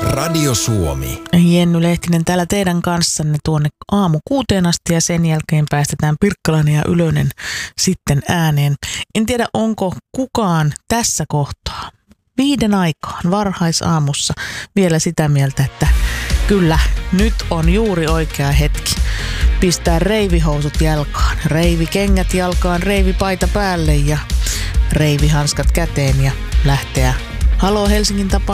Radio Suomi. Jenny Lehtinen täällä teidän kanssanne tuonne aamu 6 asti ja sen jälkeen päästetään Pirkkalainen ja Ylönen sitten ääneen. En tiedä, onko kukaan tässä kohtaa 5 aikaan varhaisaamussa vielä sitä mieltä, että kyllä nyt on juuri oikea hetki pistää reivihousut jalkaan, reivikengät jalkaan, reivipaita päälle ja reivihanskat käteen ja lähteä Halo Helsingin tapaan